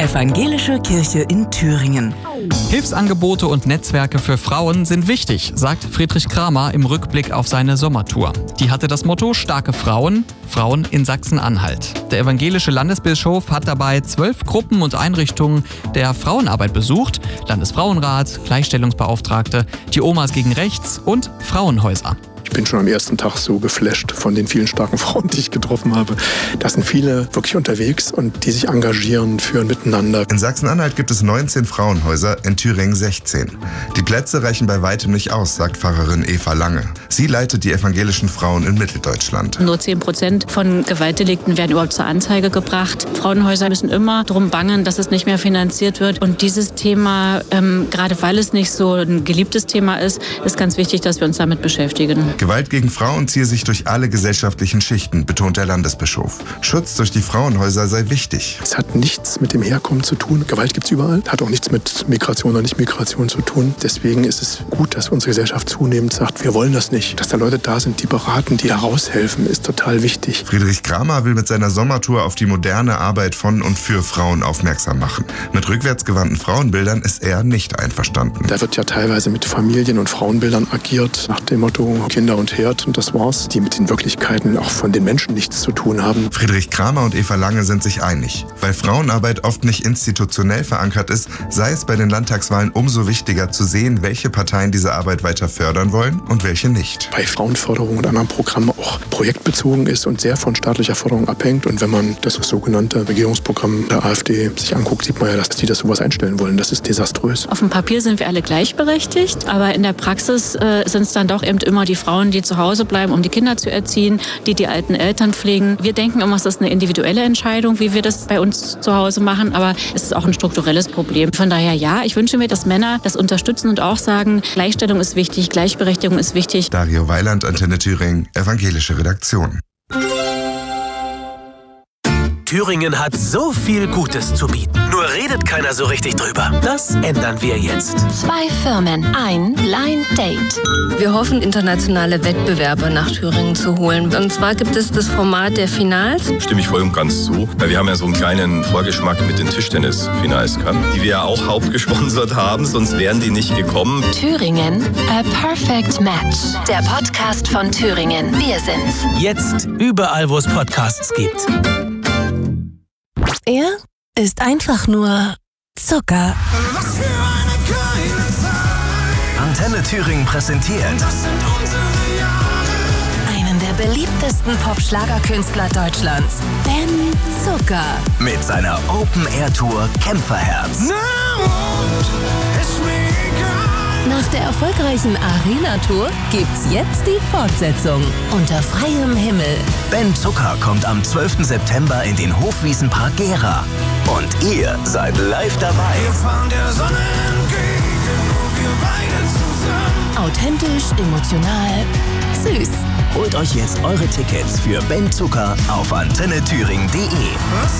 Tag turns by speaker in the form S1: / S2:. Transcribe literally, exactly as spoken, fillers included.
S1: Evangelische Kirche in Thüringen.
S2: Hilfsangebote und Netzwerke für Frauen sind wichtig, sagt Friedrich Kramer im Rückblick auf seine Sommertour. Die hatte das Motto Starke Frauen, Frauen in Sachsen-Anhalt. Der evangelische Landesbischof hat dabei zwölf Gruppen und Einrichtungen der Frauenarbeit besucht, Landesfrauenrat, Gleichstellungsbeauftragte, die Omas gegen Rechts und Frauenhäuser.
S3: Ich bin schon am ersten Tag so geflasht von den vielen starken Frauen, die ich getroffen habe. Da sind viele wirklich unterwegs und die sich engagieren für ein Miteinander.
S4: In Sachsen-Anhalt gibt es neunzehn Frauenhäuser, in Thüringen sechzehn. Die Plätze reichen bei weitem nicht aus, sagt Pfarrerin Eva Lange. Sie leitet die evangelischen Frauen in Mitteldeutschland.
S5: Nur zehn Prozent von Gewaltdelikten werden überhaupt zur Anzeige gebracht. Frauenhäuser müssen immer darum bangen, dass es nicht mehr finanziert wird. Und dieses Thema, ähm, gerade weil es nicht so ein geliebtes Thema ist, ist ganz wichtig, dass wir uns damit beschäftigen.
S4: Gewalt gegen Frauen ziehe sich durch alle gesellschaftlichen Schichten, betont der Landesbischof. Schutz durch die Frauenhäuser sei wichtig.
S3: Es hat nichts mit dem Herkommen zu tun. Gewalt gibt es überall. Hat auch nichts mit Migration oder Nicht-Migration zu tun. Deswegen ist es gut, dass unsere Gesellschaft zunehmend sagt, wir wollen das nicht. Dass da Leute da sind, die beraten, die da raushelfen, ist total wichtig.
S4: Friedrich Kramer will mit seiner Sommertour auf die moderne Arbeit von und für Frauen aufmerksam machen. Mit rückwärtsgewandten Frauenbildern ist er nicht einverstanden.
S3: Da wird ja teilweise mit Familien- und Frauenbildern agiert, nach dem Motto Kinder und Herd, und das war's, die mit den Wirklichkeiten auch von den Menschen nichts zu tun haben.
S4: Friedrich Kramer und Eva Lange sind sich einig. Weil Frauenarbeit oft nicht institutionell verankert ist, sei es bei den Landtagswahlen umso wichtiger zu sehen, welche Parteien diese Arbeit weiter fördern wollen und welche nicht.
S3: Bei Frauenförderung und anderen Programmen auch projektbezogen ist und sehr von staatlicher Förderung abhängt. Und wenn man das sogenannte Regierungsprogramm der AfD sich anguckt, sieht man ja, dass die das sowas einstellen wollen. Das ist desaströs.
S5: Auf dem Papier sind wir alle gleichberechtigt, aber in der Praxis äh, sind es dann doch eben immer die Frauen, die zu Hause bleiben, um die Kinder zu erziehen, die die alten Eltern pflegen. Wir denken immer, es ist eine individuelle Entscheidung, wie wir das bei uns zu Hause machen, aber es ist auch ein strukturelles Problem. Von daher ja, ich wünsche mir, dass Männer das unterstützen und auch sagen, Gleichstellung ist wichtig, Gleichberechtigung ist wichtig.
S4: Dario Weiland, Antenne Thüringen, evangelische Redaktion.
S6: Thüringen hat so viel Gutes zu bieten. Nur redet keiner so richtig drüber. Das ändern wir jetzt.
S7: Zwei Firmen, ein Blind Date.
S8: Wir hoffen, internationale Wettbewerber nach Thüringen zu holen. Und zwar gibt es das Format der Finals.
S9: Stimme ich voll und ganz zu, weil wir haben ja so einen kleinen Vorgeschmack mit den Tischtennis-Finals gehabt, die wir ja auch hauptgesponsert haben, sonst wären die nicht gekommen.
S7: Thüringen, a perfect match. Der Podcast von Thüringen. Wir sind's.
S6: Jetzt überall, wo es Podcasts gibt.
S1: Er ist einfach nur Zucker.
S6: Antenne Thüringen präsentiert
S1: Einen der beliebtesten Pop-Schlagerkünstler Deutschlands, Ben Zucker.
S6: mit seiner Open-Air-Tour Kämpferherz.
S1: Nach der erfolgreichen Arena-Tour gibt's jetzt die Fortsetzung unter freiem Himmel.
S6: Ben Zucker kommt am zwölften September in den Hofwiesenpark Gera. Und ihr seid live dabei.
S10: Wir fahren der Sonne entgegen, nur wir beide zusammen.
S1: Authentisch, emotional, süß.
S6: Holt euch jetzt eure Tickets für Ben Zucker auf antenne thüringen punkt de.